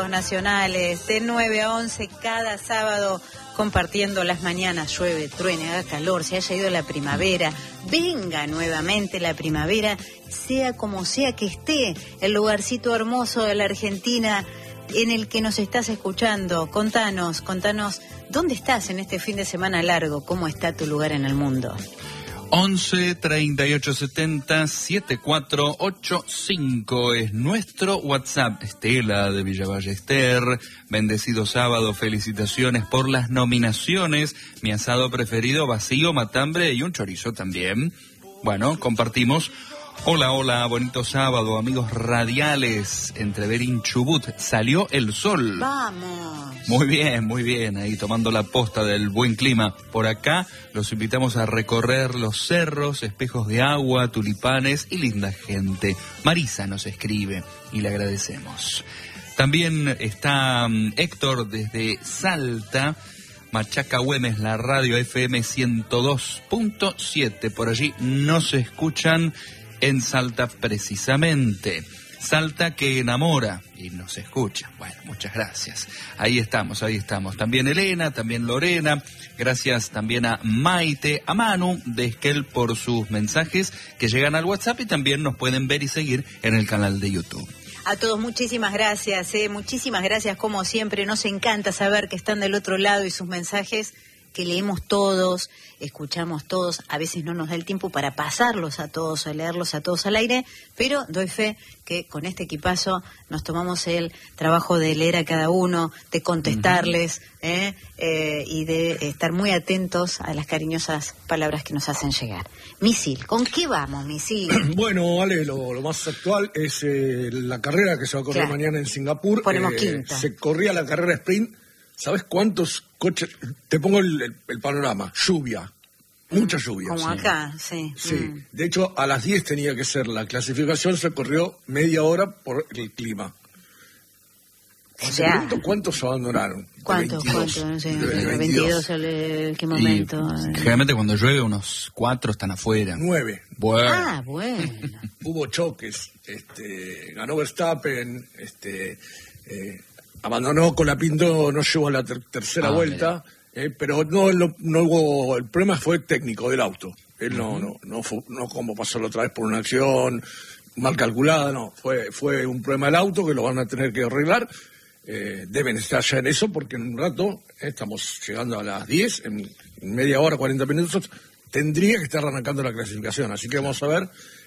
Sábados Nacionales, de 9 a 11 cada sábado, compartiendo las mañanas. Llueve, truene, haga calor, se haya ido la primavera, venga nuevamente la primavera, sea como sea que esté el lugarcito hermoso de la Argentina en el que nos estás escuchando. Contanos, ¿dónde estás en este fin de semana largo? ¿Cómo está tu lugar en el mundo? 11 38 70 7485 es nuestro WhatsApp. Estela de Villa Ballester, bendecido sábado, felicitaciones por las nominaciones. Mi asado preferido, vacío, matambre y un chorizo también. Bueno, compartimos. Hola, bonito sábado, amigos radiales. Entre Berín, Chubut, salió el sol. ¡Vamos! Muy bien, ahí tomando la posta del buen clima. Por acá los invitamos a recorrer los cerros, espejos de agua, tulipanes y linda gente. Marisa nos escribe y le agradecemos. También está Héctor desde Salta, Machaca Güemes, la radio FM 102.7. Por allí nos escuchan en Salta precisamente. Salta que enamora y nos escucha. Bueno, muchas gracias. Ahí estamos. También Elena, también Lorena. Gracias también a Maite, a Manu de Esquel por sus mensajes que llegan al WhatsApp y también nos pueden ver y seguir en el canal de YouTube. A todos muchísimas gracias, muchísimas gracias como siempre. Nos encanta saber que están del otro lado y sus mensajes que leemos todos, escuchamos todos, a veces no nos da el tiempo para pasarlos a todos, a leerlos a todos al aire, pero doy fe que con este equipazo nos tomamos el trabajo de leer a cada uno, de contestarles, y de estar muy atentos a las cariñosas palabras que nos hacen llegar. Misil, ¿con qué vamos, Misil? Bueno, Ale, lo más actual es la carrera que se va a correr mañana en Singapur. Ponemos quinta. Se corría la carrera sprint. ¿Sabes cuántos coches? Te pongo el panorama. Lluvia. Mucha lluvia. Como acá, sí. Sí. De hecho, a las 10 tenía que ser la clasificación, se corrió media hora por el clima. O sea, ¿cuántos abandonaron? ¿Cuántos? No sé, 22 ¿qué momento? Generalmente cuando llueve unos 4 están afuera. 9. Bueno. Hubo choques. Ganó Verstappen, abandonó Colapinto, no llegó a la tercera vuelta, pero no hubo, el problema fue técnico del auto. Él no como pasó la otra vez por una acción mal calculada, no, fue un problema del auto que lo van a tener que arreglar. Deben estar ya en eso porque en un rato, estamos llegando a las 10, en media hora, 40 minutos, tendría que estar arrancando la clasificación, así que vamos a ver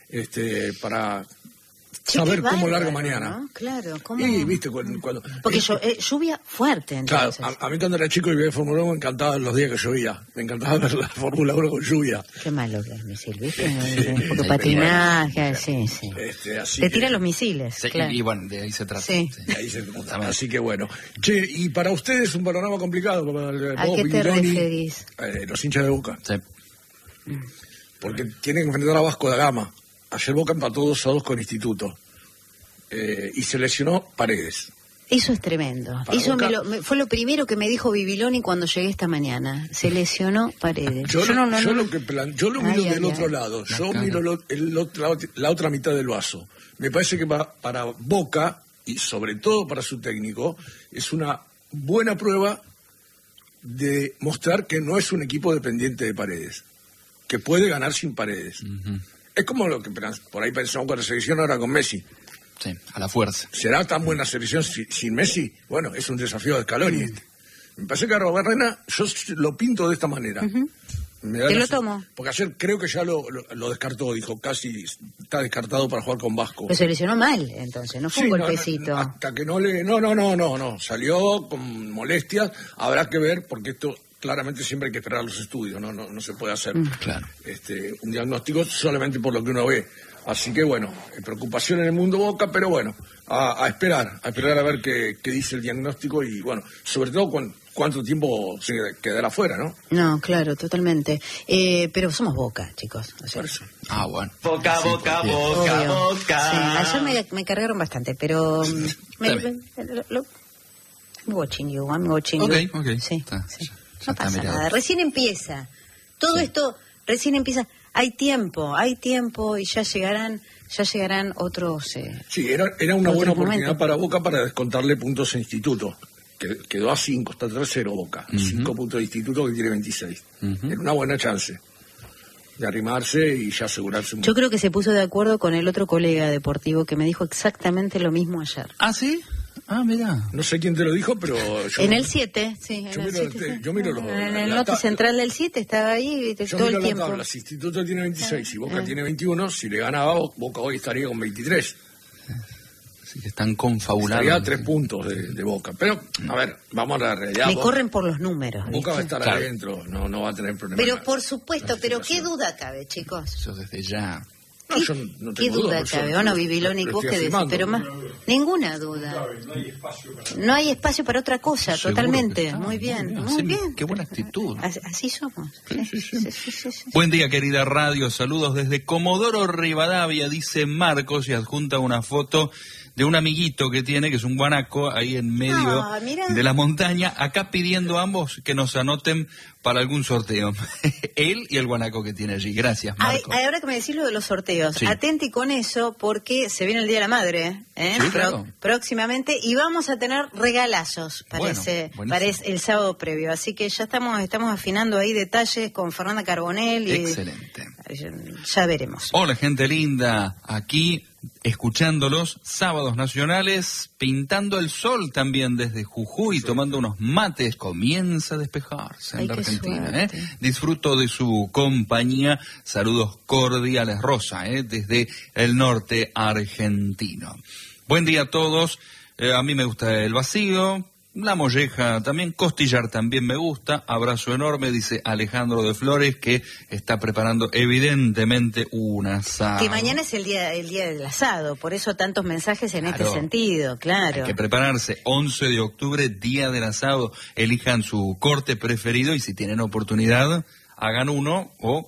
para saber cómo larga mañana. ¿No? Claro, ¿cómo? Y viste cuando porque lluvia fuerte, entonces. Claro, a mí cuando era chico y veía Fórmula 1 me encantaba los días que llovía. Me encantaba ver la Fórmula 1 con lluvia. Qué malo que es, Misil, ¿viste? Porque patinaje, sí. Te tiran los misiles, sí, claro. Y bueno, de ahí se trata. Sí. De ahí se trata. Así que bueno. Che, y para ustedes un panorama complicado. ¿A qué te referís? Los hinchas de Boca. Sí. Porque tienen que enfrentar a Vasco da Gama. Ayer Boca empató 2-2 con Instituto. Y se lesionó Paredes. Eso es tremendo. Eso fue lo primero que me dijo Bibiloni cuando llegué esta mañana. Se lesionó Paredes. Yo lo miro del otro lado. Yo miro la otra mitad del vaso. Me parece que para Boca, y sobre todo para su técnico, es una buena prueba de mostrar que no es un equipo dependiente de Paredes. Que puede ganar sin Paredes. Es como lo que por ahí pensamos con la selección ahora con Messi. Sí, a la fuerza. ¿Será tan buena selección sin Messi? Bueno, es un desafío de Scaloni. Me parece que Arrobarrena, yo lo pinto de esta manera. Te lo tomo. Porque ayer creo que ya lo descartó, dijo, casi está descartado para jugar con Vasco. Pero se lesionó mal, entonces, no fue un golpecito. Hasta que no no, salió con molestias, habrá que ver, porque esto claramente siempre hay que esperar los estudios, no se puede hacer claro. Un diagnóstico solamente por lo que uno ve. Así que bueno, preocupación en el mundo Boca, pero bueno, a esperar a ver qué dice el diagnóstico y bueno, sobre todo cuánto tiempo se quedará afuera, ¿no? No, claro, totalmente. Pero somos Boca, chicos. O sea, por eso. Bueno. Boca. Sí, ayer me cargaron bastante, pero I'm watching you. Ok. Sí, Está, sí. Ya No pasa mirado. nada, recién empieza. Todo esto recién empieza. Hay tiempo y ya llegarán ya llegarán otros. Sí, era una buena oportunidad momentos para Boca para descontarle puntos a Instituto. Que quedó a 5, está 3-0 Boca. 5 puntos de Instituto que tiene 26. Era una buena chance de arrimarse y ya asegurarse. Yo creo que se puso de acuerdo con el otro colega deportivo que me dijo exactamente lo mismo ayer. ¿Ah, sí? Ah, mirá. No sé quién te lo dijo, pero... En el 7, sí. Yo miro los... En el noti central del 7 estaba ahí todo el tiempo. Tabla. Si Instituto tiene 26 y Boca tiene 21, si le ganaba, Boca hoy estaría con 23. Así que están confabulados. Estaría a 3 puntos de Boca. Pero, a ver, vamos a la realidad. Me corren por los números. Boca va a estar adentro, no va a tener problemas. Pero por supuesto, pero qué duda cabe, chicos. Eso desde ya... No, yo no ¿Qué tengo duda cabe? Bueno, Bibiloni, vos qué decís, pero más, ninguna duda. No hay espacio para otra cosa, Seguro totalmente. que Muy bien, no, muy sí, bien. qué buena actitud. Así somos. Sí. Buen día, querida radio. Saludos desde Comodoro Rivadavia, dice Marcos, y adjunta una foto de un amiguito que tiene, que es un guanaco, ahí en medio de la montaña, acá pidiendo a ambos que nos anoten para algún sorteo. Él y el guanaco que tiene allí. Gracias, Marcos. Ahora que me decís lo de los sorteos, sí. Atenti con eso, porque se viene el Día de la Madre, Sí, claro. próximamente, y vamos a tener regalazos, parece el sábado previo. Así que ya estamos afinando ahí detalles con Fernanda Carbonell. Excelente. Ya veremos. Hola, gente linda. Aquí escuchándolos, sábados nacionales, pintando el sol también desde Jujuy, tomando unos mates. Comienza a despejarse en la Argentina. Disfruto de su compañía. Saludos cordiales, Rosa, desde el norte argentino. Buen día a todos. A mí me gusta el vacío. La molleja también, costillar también me gusta. Abrazo enorme, dice Alejandro de Flores, que está preparando evidentemente un asado. Que mañana es el día del asado, por eso tantos mensajes en este sentido, claro. Hay que prepararse, 11 de octubre, día del asado. Elijan su corte preferido y si tienen oportunidad, hagan uno o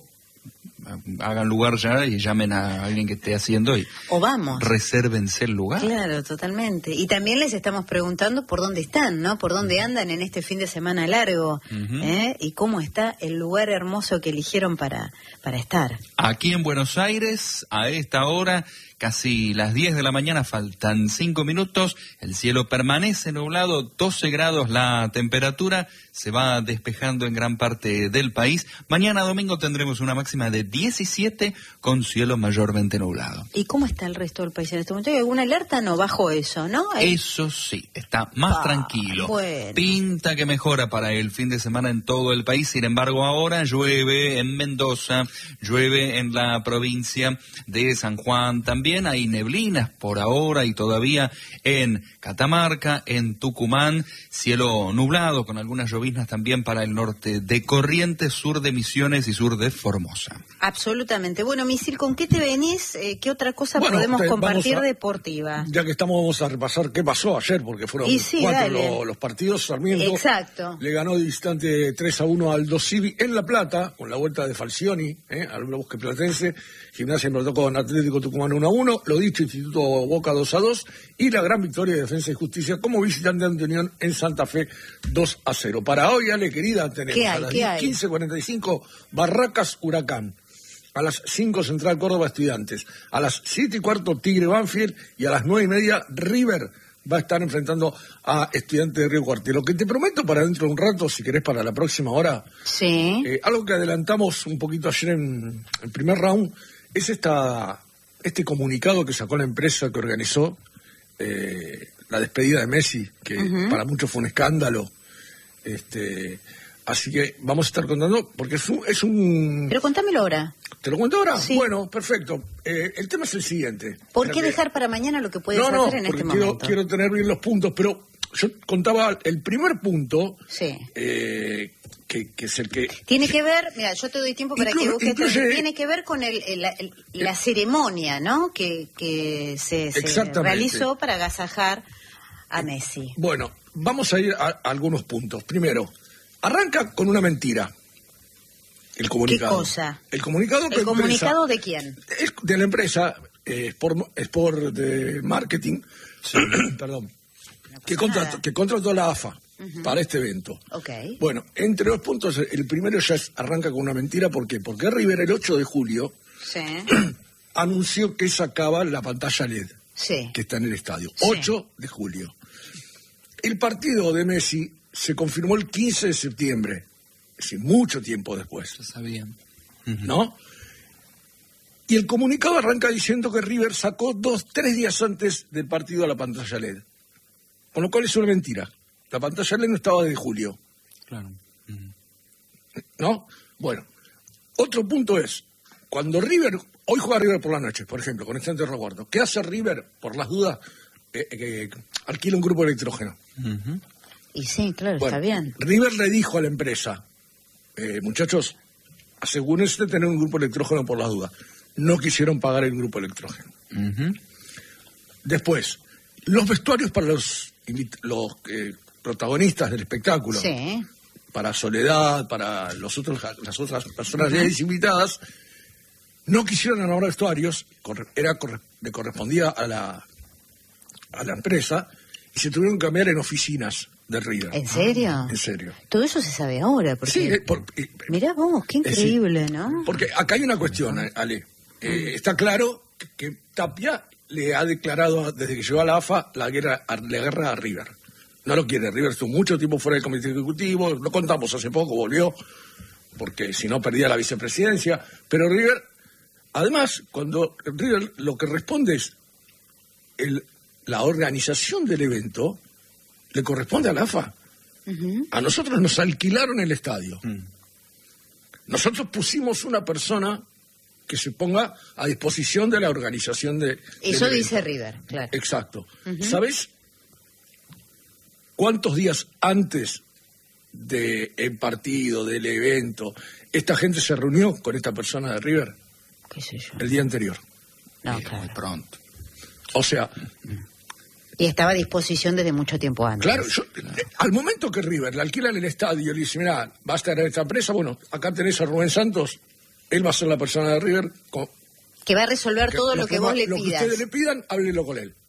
hagan lugar ya y llamen a alguien que esté haciendo y resérvense el lugar. Claro, totalmente. Y también les estamos preguntando por dónde están, ¿no? Por dónde andan en este fin de semana largo, y cómo está el lugar hermoso que eligieron para estar. Aquí en Buenos Aires, a esta hora, casi las 10 de la mañana, faltan 5 minutos, el cielo permanece nublado, 12 grados la temperatura, se va despejando en gran parte del país. Mañana domingo tendremos una máxima de 17 con cielo mayormente nublado. ¿Y cómo está el resto del país en este momento? ¿Hay alguna alerta? No, bajo eso, ¿no? Eso sí, está más tranquilo. Bueno. Pinta que mejora para el fin de semana en todo el país, sin embargo ahora llueve en Mendoza, llueve en la provincia de San Juan, también hay neblinas por ahora y todavía en Catamarca, en Tucumán, cielo nublado con algunas lloviznas también para el norte de Corrientes, sur de Misiones y sur de Formosa. Absolutamente. Bueno, Misil, ¿con qué te venís? ¿Qué otra cosa podemos compartir deportiva? Ya que estamos, vamos a repasar qué pasó ayer, porque fueron 4 los partidos. Sarmiento le ganó de distante 3-1 al Aldo Civi en La Plata, con la vuelta de Falcioni, al Bosque Platense. Gimnasia empató con Atlético Tucumán 1-1, lo dicho, Instituto Boca 2-2, y la gran victoria de Defensa y Justicia como visitante ante Unión en Santa Fe 2-0. Para hoy, Ale, querida, tenemos a las 15:45 Barracas Huracán, a las 5 Central Córdoba Estudiantes, a las 7:15 Tigre Banfield y a las 9:30 River va a estar enfrentando a Estudiantes de Río Cuarto. Lo que te prometo para dentro de un rato, si querés para la próxima hora, algo que adelantamos un poquito ayer en el primer round, es este comunicado que sacó la empresa que organizó la despedida de Messi, que para muchos fue un escándalo. Así que vamos a estar contando, porque es un... Pero contámelo ahora. ¿Te lo cuento ahora? Sí. Bueno, perfecto. El tema es el siguiente. ¿Por qué dejar para mañana lo que puedes hacer en este momento? Quiero tener bien los puntos, pero yo contaba el primer punto, que es el que... Tiene que ver, mira, yo te doy tiempo para que busques, tiene que ver con la ceremonia, ¿no? Que se realizó para agasajar a Messi. Bueno, vamos a ir a algunos puntos. Primero, arranca con una mentira. El comunicado. ¿Qué cosa? El comunicado de quién? Es de la empresa Sport de Marketing, perdón, que contrató la AFA para este evento. Bueno, entre los puntos, el primero ya arranca con una mentira. ¿Por qué? Porque River el 8 de julio anunció que sacaba la pantalla LED, sí, que está en el estadio. Sí. 8 de julio. El partido de Messi se confirmó el 15 de septiembre, es decir, mucho tiempo después. Ya sabían. ¿No? Y el comunicado arranca diciendo que River sacó 3 días antes del partido a la pantalla LED. Con lo cual es una mentira. La pantalla LED no estaba desde julio. Claro. ¿No? Bueno, otro punto es, cuando River, hoy juega River por la noche, por ejemplo, con este recuerdo, ¿qué hace River, por las dudas? Alquila un grupo de electrógeno. y sí, claro, Bueno, está bien. River le dijo a la empresa, muchachos, asegúrense de tener un grupo de electrógeno por las dudas. No quisieron pagar el grupo de electrógeno. Después, los vestuarios para los protagonistas del espectáculo, Sí, para Soledad, para las otras personas invitadas, no quisieron armar vestuarios, le correspondía a la empresa, y se tuvieron que cambiar en oficinas de River. ¿en serio? En serio. Todo eso se sabe ahora, porque... Sí, Mirá vos, qué increíble, sí. ¿no? Porque acá hay una cuestión, Ale. Está claro que Tapia le ha declarado, desde que llegó a la AFA, la guerra a River. No lo quiere. River estuvo mucho tiempo fuera del comité ejecutivo, lo contamos hace poco, volvió, porque si no perdía la vicepresidencia. Pero River, además, cuando River lo que responde es la organización del evento, le corresponde a la AFA. A nosotros nos alquilaron el estadio. Nosotros pusimos una persona que se ponga a disposición de la organización de... Eso dice River, claro. Exacto. ¿Sabes cuántos días antes del partido, del evento, esta gente se reunió con esta persona de River? ¿Qué sé yo? El día anterior. No, claro. Muy pronto. O sea... Y estaba a disposición desde mucho tiempo antes. Claro, al momento que River le alquila el estadio y le dice, mira, va a estar esta empresa, bueno, acá tenés a Rubén Santos, él va a ser la persona de River. Que va a resolver todo lo que vos le pidas. Lo que ustedes le pidan, háblelo con él.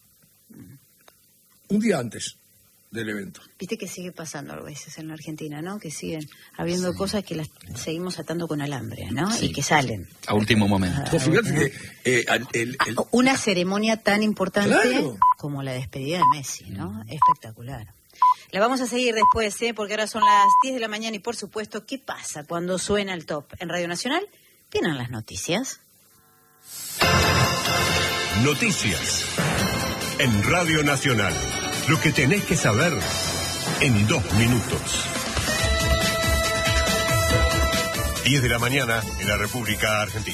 Un día antes del evento. Viste que sigue pasando a veces en la Argentina, ¿no? Que siguen habiendo cosas que las seguimos atando con alambre, ¿no? Sí. Y que salen. A último momento. Vos fíjate que Una ceremonia tan importante Claro. como la despedida de Messi, ¿no? Espectacular. La vamos a seguir después, porque ahora son las 10 de la mañana y, por supuesto, ¿qué pasa cuando suena el top en Radio Nacional? Vienen las noticias. Noticias en Radio Nacional. Lo que tenés que saber en 2 minutos. 10 de la mañana en la República Argentina.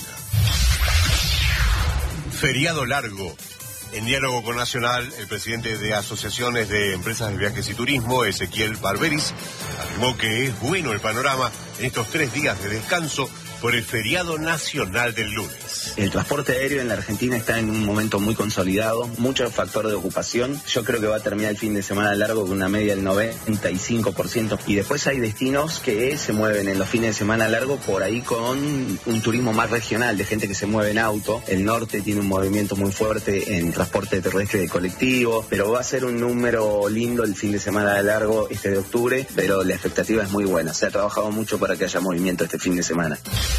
Feriado largo. En diálogo con Nacional, el presidente de Asociaciones de Empresas de Viajes y Turismo, Ezequiel Barberis, afirmó que es bueno el panorama en estos 3 días de descanso por el feriado nacional del lunes. El transporte aéreo en la Argentina está en un momento muy consolidado, mucho factor de ocupación. Yo creo que va a terminar el fin de semana largo con una media del 95%. Y después hay destinos que se mueven en los fines de semana largo por ahí con un turismo más regional, de gente que se mueve en auto. El norte tiene un movimiento muy fuerte en transporte terrestre de colectivo, pero va a ser un número lindo el fin de semana largo de octubre, pero la expectativa es muy buena. Se ha trabajado mucho para que haya movimiento este fin de semana.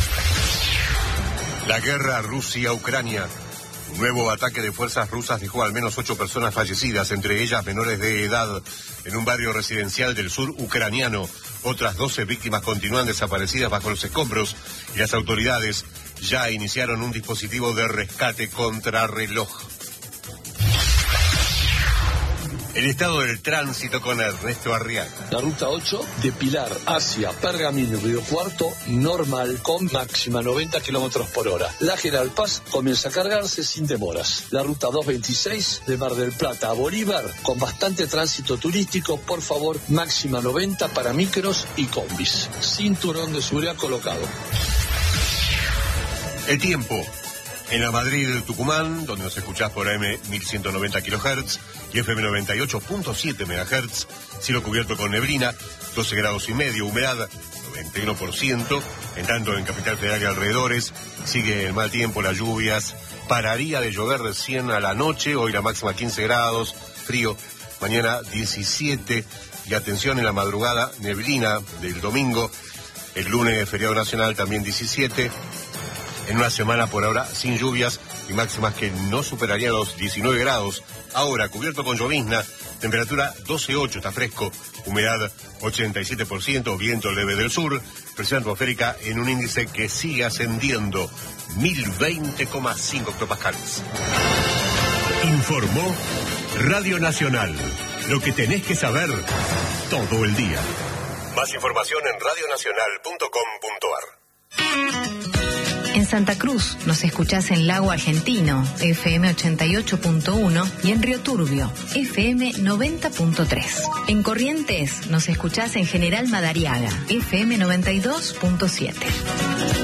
La guerra Rusia-Ucrania. Un nuevo ataque de fuerzas rusas dejó al menos 8 personas fallecidas, entre ellas menores de edad, en un barrio residencial del sur ucraniano. Otras 12 víctimas continúan desaparecidas bajo los escombros y las autoridades ya iniciaron un dispositivo de rescate contrarreloj. El estado del tránsito con Ernesto Arriaga. La ruta 8 de Pilar hacia Pergamino, Río Cuarto, normal, con máxima 90 kilómetros por hora. La General Paz comienza a cargarse sin demoras. La ruta 226 de Mar del Plata a Bolívar, con bastante tránsito turístico, por favor, máxima 90 para micros y combis. Cinturón de seguridad colocado. El tiempo. En la Madrid del Tucumán, donde nos escuchás por AM 1190 kHz y FM 98.7 MHz, cielo cubierto con neblina, 12 grados y medio, humedad 91%, en tanto en Capital Federal y alrededores, sigue el mal tiempo, las lluvias, pararía de llover recién a la noche, hoy la máxima 15 grados, frío, mañana 17, y atención en la madrugada, neblina del domingo, el lunes feriado nacional también 17, en una semana por ahora sin lluvias, y máximas que no superarían los 19 grados. Ahora, cubierto con llovizna, temperatura 12,8, está fresco, humedad 87%, viento leve del sur, presión atmosférica en un índice que sigue ascendiendo, 1020,5 hectopascales. Informó Radio Nacional. Lo que tenés que saber todo el día. Más información en radionacional.com.ar. En Santa Cruz nos escuchás en Lago Argentino, FM 88.1, y en Río Turbio, FM 90.3. En Corrientes nos escuchás en General Madariaga, FM 92.7.